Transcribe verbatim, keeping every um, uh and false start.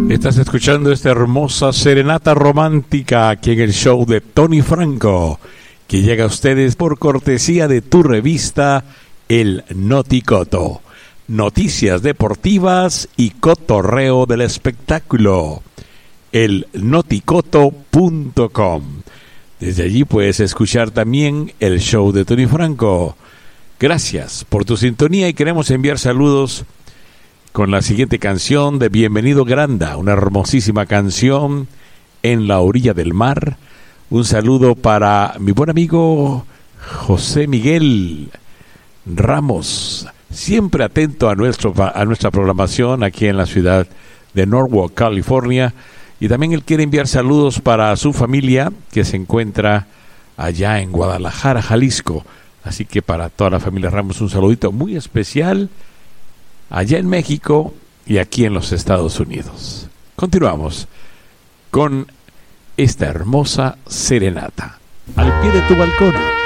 Estás escuchando esta hermosa serenata romántica aquí en el show de Tony Franco, que llega a ustedes por cortesía de tu revista El Noticoto. Noticias deportivas y cotorreo del espectáculo. el noticoto punto com. Desde allí puedes escuchar también el show de Tony Franco. Gracias por tu sintonía y queremos enviar saludos con la siguiente canción de Bienvenido Granda, una hermosísima canción en la orilla del mar. Un saludo para mi buen amigo José Miguel Ramos, siempre atento a, nuestro, a nuestra programación aquí en la ciudad de Norwalk, California. Y también él quiere enviar saludos para su familia que se encuentra allá en Guadalajara, Jalisco. Así que para toda la familia Ramos un saludito muy especial allá en México y aquí en los Estados Unidos. Continuamos con esta hermosa serenata. Al pie de tu balcón.